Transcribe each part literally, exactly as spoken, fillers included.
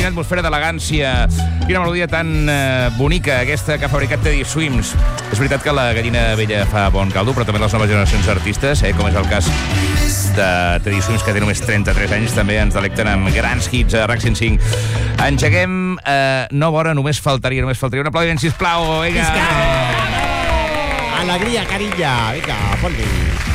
quina atmosfera d'elegància, quina melodia tan eh, bonica, aquesta que ha fabricat Teddy Swims. És veritat que la gallina vella fa bon caldo, però també les noves generacions d'artistes, eh, com és el cas de Teddy Swims, que té només trenta-tres anys, també ens delecten amb grans hits a RAC cent cinc. Engeguem eh, nova hora, només faltaria, només faltaria. Un aplaudiment, sisplau, vinga! Alegria, carilla, vinga, fot-li.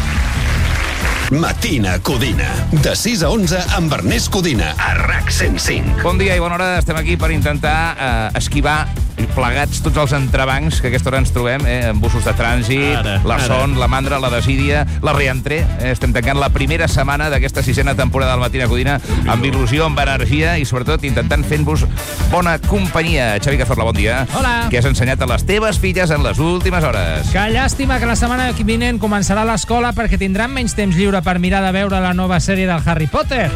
Matina Codina, de sis a onze amb Ernest Codina, a RAC cent cinc. Bon dia i bona hora, estem aquí per intentar eh, esquivar plegats tots els entrebancs que a aquesta hora ens trobem, eh, amb busos de trànsit, Ara, la ara. Son, la Mandra, la Desídia, la Reentré. Eh, estem tancant la primera setmana d'aquesta sisena temporada del Matina Codina amb il·lusió, amb energia i sobretot intentant fent-vos bona companyia. Xavi Cazorla, bon dia. Hola. Què has ensenyat a les teves filles en les últimes hores? Que llàstima que la setmana vinent començarà l'escola perquè tindran menys temps lliure per mirar de veure la nova sèrie del Harry Potter.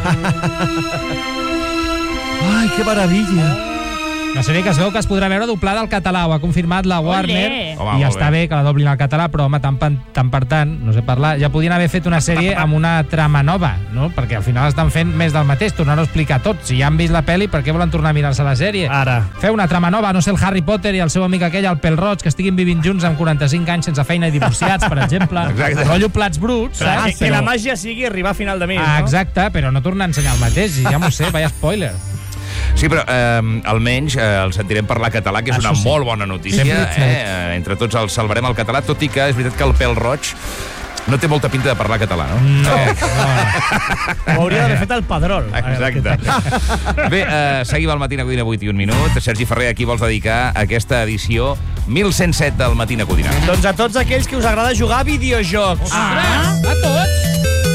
Ai, que meravella. La sèrie que es veu que es podrà veure doblada al català, ho ha confirmat la Warner. Home, I molt ja està bé. bé que la doblin al català, però home, tant, per- tant per tant, no sé parlar, ja podien haver fet una sèrie amb una trama nova, no? Perquè al final estan fent més del mateix, tornar-ho a explicar tot. Si ja han vist la pel·li, per què volen tornar a mirar-se la sèrie? Ara. Fer una trama nova, no sé, el Harry Potter i el seu amic aquell, el Pèl-roig, que estiguin vivint junts amb quaranta-cinc anys sense feina i divorciats, per exemple. Exacte. Rotllo plats bruts, Clar, saps? que, que la màgia sigui arribar a final de mes, Ah, no? exacte, però no tornar a ensenyar el mateix, i ja m'ho sé, vaya spoiler. Sí, però eh, almenys eh, el sentirem parlar català, que és Això una sí. molt bona notícia. Sempre Eh? fet. Eh, entre tots el salvarem el català, tot i que és veritat que el Pèl-roig no té molta pinta de parlar català, no? No, Eh, Ho hauria d'haver fet el Pedrol. Exacte. Bé, eh, seguim el Matina Codina, vuit i un minut. Sergi Ferrer, a qui vols dedicar aquesta edició mil cent set del Matina Codina? Doncs a tots aquells que us agrada jugar a videojocs. Ah, a tots?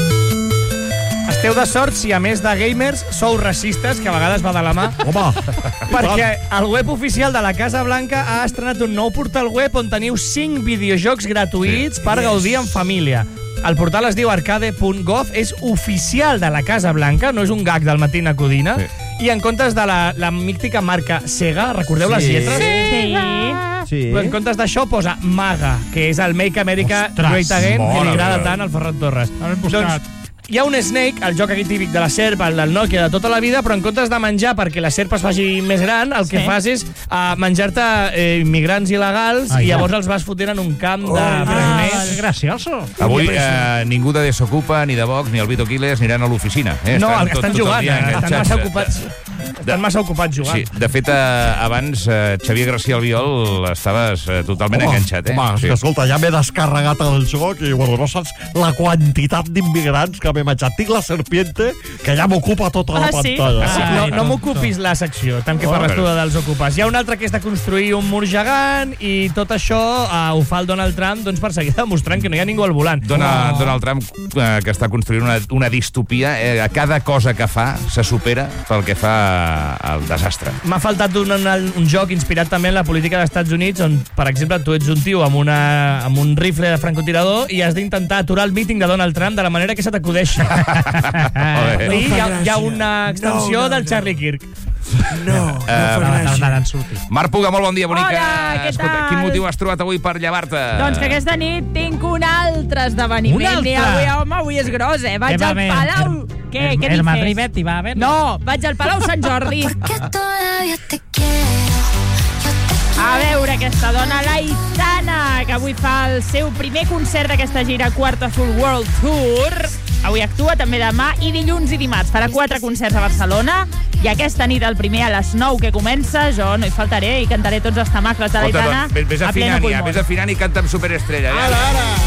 Esteu de sort si, a més de gamers, sou racistes, que a vegades va de la mà. Home, Perquè el web oficial de la Casa Blanca ha estrenat un nou portal web on teniu cinc videojocs gratuïts Sí. per gaudir en família. El portal es diu arcade punt gov, és oficial de la Casa Blanca, no és un gag del Matina Codina, Sí. i en comptes de la, la mítica marca Sega, recordeu les Sí. lletres? sí. Però en comptes d'això posa MAGA, que és el Make America Ostres, Great Again, que mare li agrada meva. tant al Ferran Torres. Ben buscat. Doncs hi ha un Snake, el joc aquí típic de la serp, el del Nokia de tota la vida, però en comptes de menjar perquè la serp es faci més gran, el que Sí. fas és uh, menjar-te eh, immigrants il·legals Ai, i ja. llavors els vas fotent en un camp de Ah, presoners. gracioso. Avui eh, ningú de Desocupa, ni de Vox, ni el Vito Quiles aniran a l'oficina. Eh? No, Estan el que tot- estan tot el jugant, dia eh, estan enganxats. massa ocupats. Estan massa ocupats jugant. Sí, de fet, eh, abans eh, Xavier García Albiol estaves eh, totalment Home, enganxat, eh? home, és Sí. que, escolta, ja m'he descarregat el joc i, bueno, no saps la quantitat d'immigrants que m'he menjat. Tinc la serpiente, que ja m'ocupa tota la Ah, sí? pantalla. Sí, Ai, no, no tonto. m'ocupis la secció, tant que Oh, parles tu però- dels ocupes. Hi ha un altre que és de construir un mur gegant i tot això uh, ho fa el Donald Trump doncs, per seguir demostrant que no hi ha ningú al volant. Dona, Donald Trump, eh, que està construint una, una distopia, eh, a cada cosa que fa se supera pel que fa al desastre. M'ha faltat un, un, un joc inspirat també en la política dels Estats Units on, per exemple, tu ets un tio amb, una, amb un rifle de francotirador i has d'intentar aturar el míting de Donald Trump de la manera que se t'acudeixi. Molt bé. I hi ha, hi ha una extensió No, no, del no. Charlie Kirk. No, no Eh, fa No, no, gràcia. no, en surti. Marc Puga, molt bon dia, bonica. Hola, què Escolta, tal? quin motiu has trobat avui per llevar-te? Doncs que aquesta nit tinc un altre esdeveniment. Un altre? I avui, home, avui és gros, eh? Vaig Què va al haver? Palau... El- Què, el- què el dices? Madrid Betty va a ver? No, vaig al Palau Sant Jordi. Que todavía te quiero. Yo te A veure aquesta dona, l'Aitana, que avui fa el seu primer concert d'aquesta gira Quarto Azul World Tour. Avui actua també demà i dilluns i dimarts. Farà quatre concerts a Barcelona i aquesta nit el primer a les nou que comença jo no hi faltaré i cantaré tots els temacles de Escolta, l'Aitana doncs, vés a pleno afinant ja, pulmó. vés afinant i canta amb Superestrella. Ja. Ara, ara.